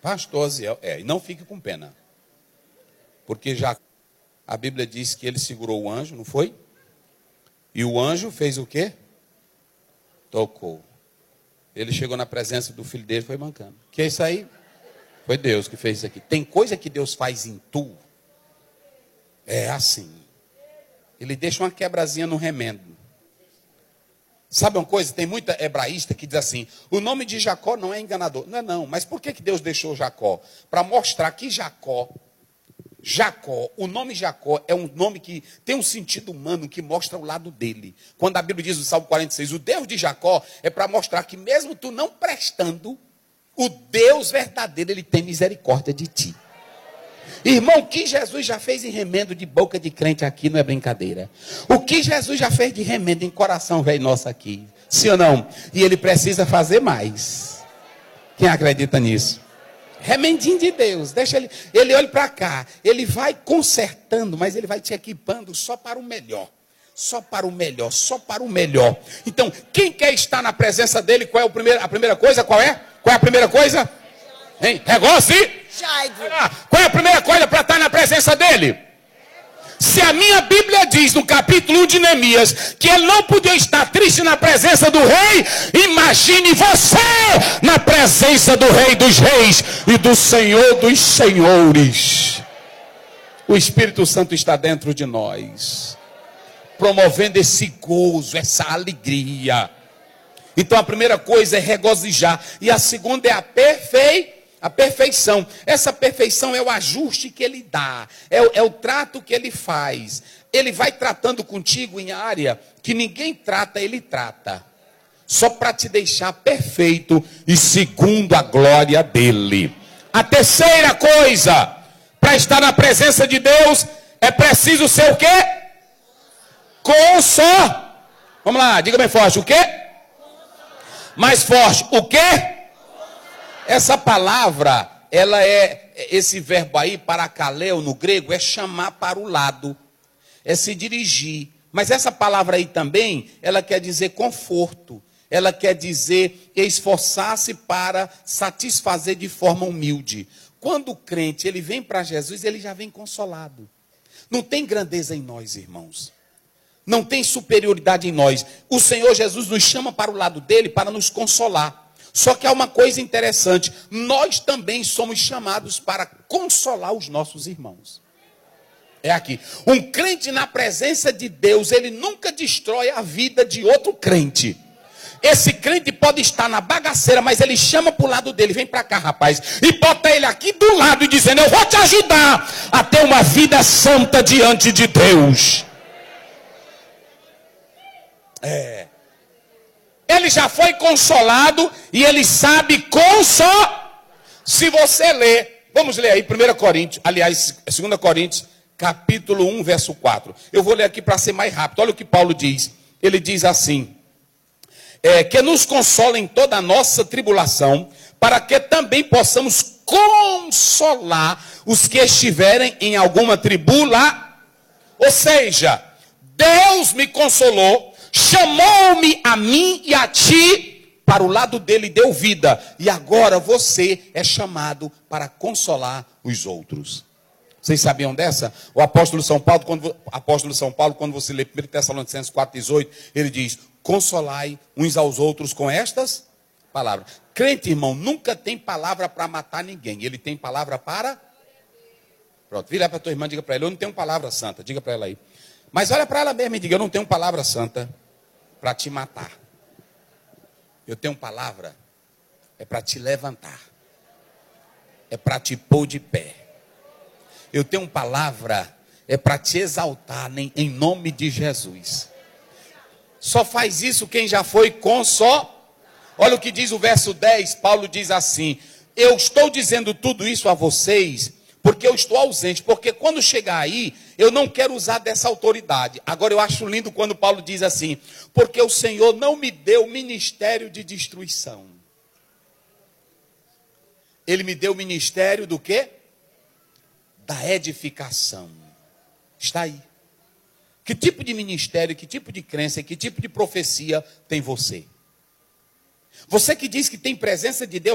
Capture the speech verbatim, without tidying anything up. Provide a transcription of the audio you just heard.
Pastor Aziel, é, e não fique com pena. Porque já a Bíblia diz que ele segurou o anjo, não foi? E o anjo fez o quê? Tocou. Ele chegou na presença do filho dele e foi mancando. Que é isso aí? Foi Deus que fez isso aqui. Tem coisa que Deus faz em tu. É assim. Ele deixa uma quebrazinha no remendo. Sabe uma coisa? Tem muita hebraísta que diz assim, o nome de Jacó não é enganador. Não é não, mas por que que Deus deixou Jacó? Para mostrar que Jacó, Jacó, o nome Jacó é um nome que tem um sentido humano que mostra o lado dele. Quando a Bíblia diz no Salmo quarenta e seis, o Deus de Jacó é para mostrar que mesmo tu não prestando, o Deus verdadeiro, ele tem misericórdia de ti. Irmão, o que Jesus já fez em remendo de boca de crente aqui não é brincadeira. O que Jesus já fez de remendo em coração velho nosso aqui, sim ou não? E ele precisa fazer mais. Quem acredita nisso? Remendinho de Deus, deixa ele, ele olha para cá, ele vai consertando, mas ele vai te equipando só para o melhor. Só para o melhor, só para o melhor. Então, quem quer estar na presença dele, qual é o primeiro, a primeira coisa? Qual é? Qual é a primeira coisa? Hein? Negócio e... Qual é a primeira coisa para estar na presença dele? Se a minha Bíblia diz no capítulo um de Neemias que ele não podia estar triste na presença do rei, imagine você na presença do rei dos reis e do Senhor dos senhores. O Espírito Santo está dentro de nós, promovendo esse gozo, essa alegria. Então a primeira coisa é regozijar, e a segunda é a perfeição. A perfeição, essa perfeição é o ajuste que ele dá, é o, é o trato que ele faz. Ele vai tratando contigo em área que ninguém trata, ele trata. Só para te deixar perfeito e segundo a glória dele. A terceira coisa, para estar na presença de Deus, é preciso ser o quê? Consó. Vamos lá, diga bem forte, o quê? Mais forte, o quê? Essa palavra, ela é, esse verbo aí, parakaleo no grego, é chamar para o lado, é se dirigir. Mas essa palavra aí também, ela quer dizer conforto, ela quer dizer esforçar-se para satisfazer de forma humilde. Quando o crente, ele vem para Jesus, ele já vem consolado. Não tem grandeza em nós, irmãos. Não tem superioridade em nós. O Senhor Jesus nos chama para o lado dele para nos consolar. Só que há uma coisa interessante, nós também somos chamados para consolar os nossos irmãos. É aqui, um crente na presença de Deus, ele nunca destrói a vida de outro crente. Esse crente pode estar na bagaceira, mas ele chama para o lado dele, vem para cá rapaz, e bota ele aqui do lado, e dizendo, eu vou te ajudar a ter uma vida santa diante de Deus. É... Ele já foi consolado e ele sabe consolar. Se você ler, vamos ler aí primeira Coríntios, aliás, segunda Coríntios, capítulo um, verso quatro. Eu vou ler aqui para ser mais rápido. Olha o que Paulo diz. Ele diz assim, é, que nos consola em toda a nossa tribulação, para que também possamos consolar os que estiverem em alguma tribula. Ou seja, Deus me consolou, chamou-me a mim e a ti para o lado dele e deu vida. E agora você é chamado para consolar os outros. Vocês sabiam dessa? O apóstolo São Paulo, quando, apóstolo São Paulo, quando você lê primeira Tessalonicenses quatro, dezoito, ele diz, consolai uns aos outros com estas palavras. Crente, irmão, nunca tem palavra para matar ninguém. Ele tem palavra para... Pronto, vira para a tua irmã e diga para ela, eu não tenho palavra santa. Diga para ela aí. Mas olha para ela mesmo e diga, eu não tenho palavra santa para te matar. Eu tenho palavra, é para te levantar. É para te pôr de pé. Eu tenho palavra, é para te exaltar em, em nome de Jesus. Só faz isso quem já foi com só. Olha o que diz o verso dez, Paulo diz assim, eu estou dizendo tudo isso a vocês, porque eu estou ausente, porque quando chegar aí, eu não quero usar dessa autoridade. Agora eu acho lindo quando Paulo diz assim, porque o Senhor não me deu ministério de destruição. Ele me deu ministério do quê? Da edificação. Está aí. Que tipo de ministério, que tipo de crença, que tipo de profecia tem você? Você que diz que tem presença de Deus